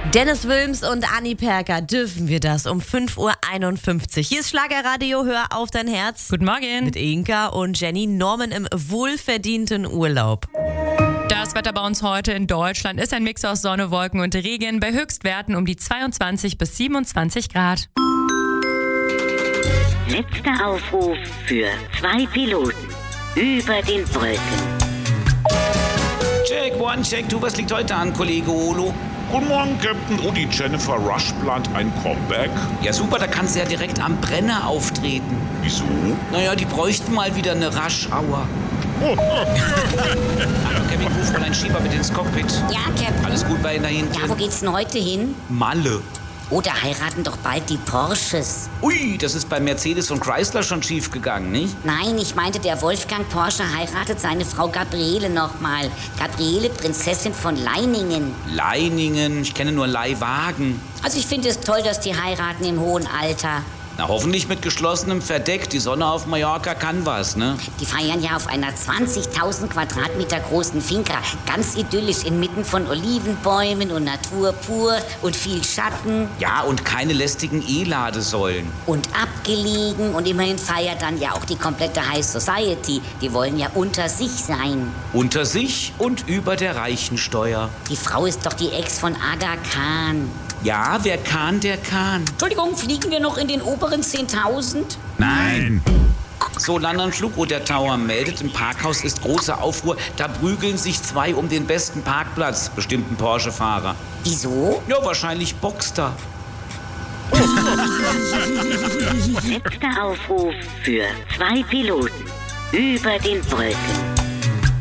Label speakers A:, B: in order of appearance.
A: Dennis Wilms und Anni Perker, dürfen wir das um 5:51 Uhr. Hier ist Schlagerradio, hör auf dein Herz.
B: Guten Morgen.
A: Mit Inka und Jenny. Norman im wohlverdienten Urlaub.
B: Das Wetter bei uns heute in Deutschland ist ein Mix aus Sonne, Wolken und Regen bei Höchstwerten um die 22 bis 27 Grad.
C: Letzter Aufruf für 2 Piloten über den Wolken.
D: Check, one, check, two, was liegt heute an, Kollege Olo?
E: Guten Morgen, Captain. Oh, die Jennifer Rush plant ein Comeback.
D: Ja super, da kannst du ja direkt am Brenner auftreten.
E: Wieso?
D: Naja, die bräuchten mal wieder eine Rush-Hour. Hallo Kevin, ruf mal einen Schieber mit ins Cockpit.
F: Ja, Captain.
D: Alles gut bei Ihnen da hinten?
F: Ja, wo geht's denn heute hin?
D: Malle.
F: Oh, da heiraten doch bald die Porsches.
D: Ui, das ist bei Mercedes und Chrysler schon schief gegangen, nicht?
F: Nein, ich meinte, der Wolfgang Porsche heiratet seine Frau Gabriele nochmal. Gabriele, Prinzessin von Leiningen.
D: Leiningen, ich kenne nur Leihwagen.
F: Also ich finde es toll, dass die heiraten im hohen Alter.
D: Na, hoffentlich mit geschlossenem Verdeck. Die Sonne auf Mallorca kann was, ne?
F: Die feiern ja auf einer 20.000 Quadratmeter großen Finca. Ganz idyllisch inmitten von Olivenbäumen und Natur pur und viel Schatten.
D: Ja, und keine lästigen E-Ladesäulen.
F: Und abgelegen. Und immerhin feiert dann ja auch die komplette High Society. Die wollen ja unter sich sein.
D: Unter sich und über der Reichensteuer.
F: Die Frau ist doch die Ex von Aga Khan.
D: Ja, wer kann, der kann.
F: Entschuldigung, fliegen wir noch in den oberen 10.000?
E: Nein.
D: So, London Flugroute Tower meldet, im Parkhaus ist große Aufruhr. Da prügeln sich 2 um den besten Parkplatz. Bestimmt ein Porsche-Fahrer.
F: Wieso?
D: Ja, wahrscheinlich Boxster.
C: Letzter Aufruf für 2 Piloten über den Wolken.